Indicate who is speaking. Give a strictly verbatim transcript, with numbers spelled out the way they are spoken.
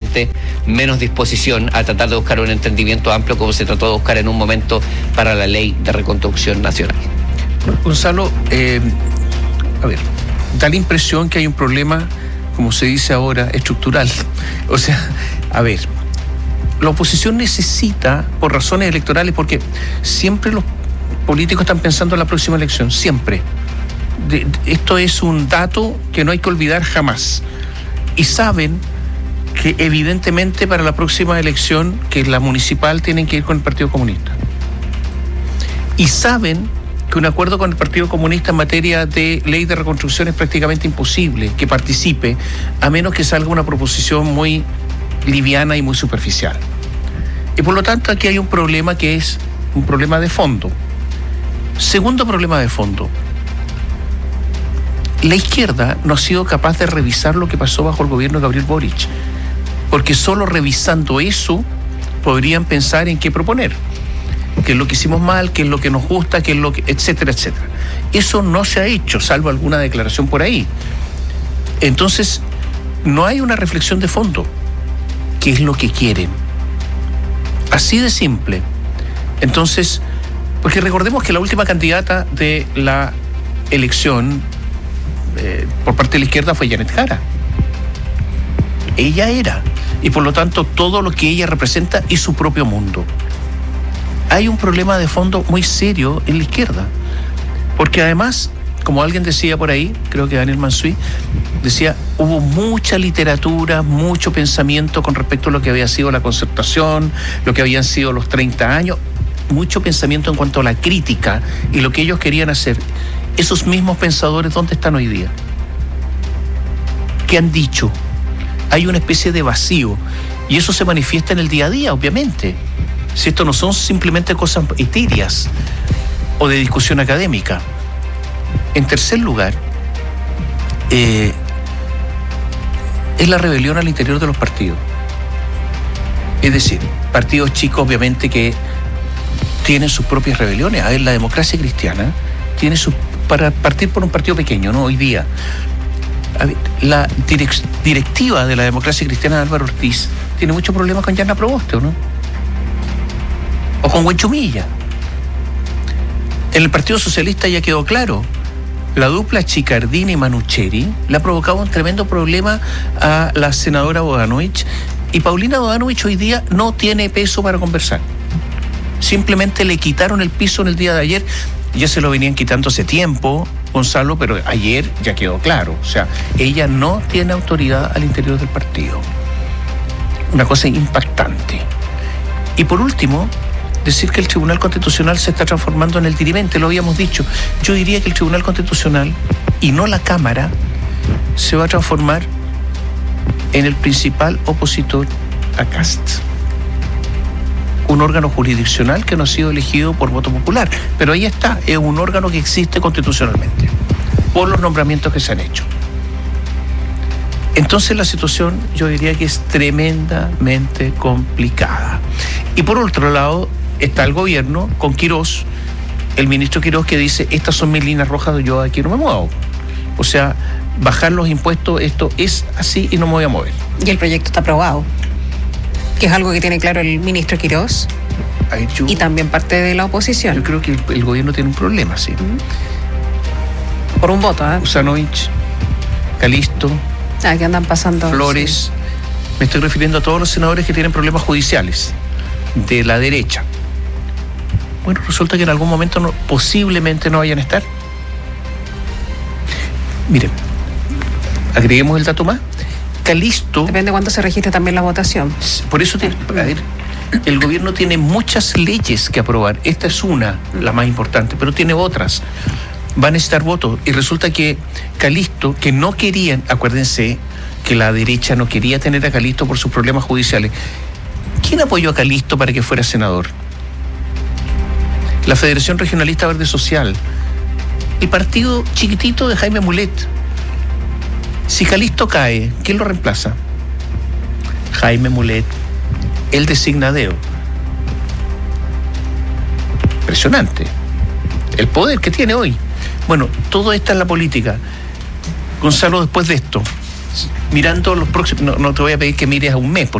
Speaker 1: probablemente menos disposición a tratar de buscar un entendimiento amplio como se trató de buscar en un momento para la ley de reconstrucción nacional.
Speaker 2: Gonzalo, eh, a ver, da la impresión que hay un problema, como se dice ahora, estructural. O sea, a ver, la oposición necesita, por razones electorales, porque siempre los políticos están pensando en la próxima elección, siempre. De, de, esto es un dato que no hay que olvidar jamás. Y saben que evidentemente para la próxima elección, que es la municipal, tienen que ir con el Partido Comunista. Y saben que un acuerdo con el Partido Comunista en materia de ley de reconstrucción es prácticamente imposible que participe, a menos que salga una proposición muy liviana y muy superficial. Y por lo tanto aquí hay un problema que es un problema de fondo. Segundo problema de fondo. La izquierda no ha sido capaz de revisar lo que pasó bajo el gobierno de Gabriel Boric, porque solo revisando eso podrían pensar en qué proponer, qué es lo que hicimos mal, qué es lo que nos gusta, qué es lo que, etcétera, etcétera. Eso no se ha hecho, salvo alguna declaración por ahí. Entonces, no hay una reflexión de fondo. ¿Qué es lo que quieren? Así de simple. Entonces, porque recordemos que la última candidata de la elección eh, por parte de la izquierda fue Janet Jara. Ella era. Y por lo tanto, todo lo que ella representa es su propio mundo. Hay un problema de fondo muy serio en la izquierda. Porque además, como alguien decía por ahí, creo que Daniel Mansuy, decía, hubo mucha literatura, mucho pensamiento con respecto a lo que había sido la concertación, lo que habían sido los treinta años, mucho pensamiento en cuanto a la crítica y lo que ellos querían hacer. Esos mismos pensadores, ¿dónde están hoy día? ¿Qué han dicho? Hay una especie de vacío y eso se manifiesta en el día a día, obviamente. Si esto no son simplemente cosas etéreas o de discusión académica. En tercer lugar, eh, es la rebelión al interior de los partidos. Es decir, partidos chicos obviamente que tienen sus propias rebeliones. A ver, la Democracia Cristiana tiene su, para partir por un partido pequeño, ¿no? Hoy día, a ver, la direc- directiva de la Democracia Cristiana de Álvaro Ortiz tiene muchos problemas con Yarna Proboste, ¿o no? O con Huenchumilla. En el Partido Socialista ya quedó claro. La dupla Chicardini y Manucheri le ha provocado un tremendo problema a la senadora Bodanovich, y Paulina Bodanovich hoy día no tiene peso para conversar. Simplemente le quitaron el piso en el día de ayer. Ya se lo venían quitando hace tiempo, Gonzalo, pero ayer ya quedó claro. O sea, ella no tiene autoridad al interior del partido. Una cosa impactante. Y por último, decir que el Tribunal Constitucional se está transformando en el dirimente, lo habíamos dicho. Yo diría que el Tribunal Constitucional, y no la Cámara, se va a transformar en el principal opositor a Kast. Un órgano jurisdiccional que no ha sido elegido por voto popular, pero ahí está, es un órgano que existe constitucionalmente, por los nombramientos que se han hecho. Entonces la situación, yo diría que es tremendamente complicada. Y por otro lado, está el gobierno con Quirós, el ministro Quirós, que dice, estas son mis líneas rojas, yo aquí no me muevo. O sea, bajar los impuestos, esto es así y no me voy a mover.
Speaker 3: Y el proyecto está aprobado, que es algo que tiene claro el ministro Quirós.
Speaker 2: Ay, yo,
Speaker 3: y también parte de la oposición.
Speaker 2: Yo creo que el, el gobierno tiene un problema, sí.
Speaker 3: Por un voto, ¿eh?
Speaker 2: Usanovich, Calisto,
Speaker 3: ah, que andan pasando
Speaker 2: Flores. Sí. Me estoy refiriendo a todos los senadores que tienen problemas judiciales de la derecha. Bueno, resulta que en algún momento no, posiblemente no vayan a estar. Miren, agreguemos el dato más. Calisto...
Speaker 3: Depende de cuánto se registre también la votación.
Speaker 2: Por eso, tiene, a ver, el gobierno tiene muchas leyes que aprobar. Esta es una, la más importante, pero tiene otras. Van a necesitar votos. Y resulta que Calisto, que no querían, acuérdense que la derecha no quería tener a Calisto por sus problemas judiciales. ¿Quién apoyó a Calisto para que fuera senador? La Federación Regionalista Verde Social. El partido chiquitito de Jaime Mulet. Si Calisto cae, ¿quién lo reemplaza? Jaime Mulet. Él designa a Deo. Impresionante. El poder que tiene hoy. Bueno, todo esto es la política. Gonzalo, después de esto, mirando los próximos, no, no te voy a pedir que mires a un mes,